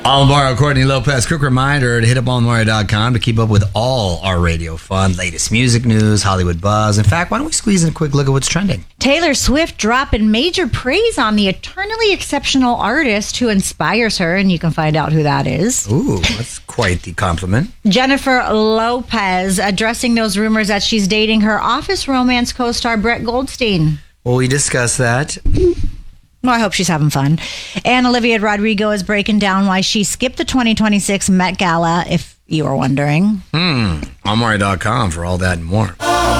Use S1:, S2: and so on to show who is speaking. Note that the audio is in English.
S1: Alvaro, Courtney Lopez. Quick reminder to hit up almario.com to keep up with all our radio fun, latest music news, Hollywood buzz. In fact, why don't we squeeze in a quick look at what's trending?
S2: Taylor Swift dropping major praise on the eternally exceptional artist who inspires her, and you can find out who that is.
S1: Ooh, that's quite the compliment.
S2: Jennifer Lopez addressing those rumors that she's dating her Office romance co-star Brett Goldstein.
S1: Well, we discussed that.
S2: Well, I hope she's having fun. And Olivia Rodrigo is breaking down why she skipped the 2026 Met Gala, if you were wondering.
S1: Almario.com for all that and more.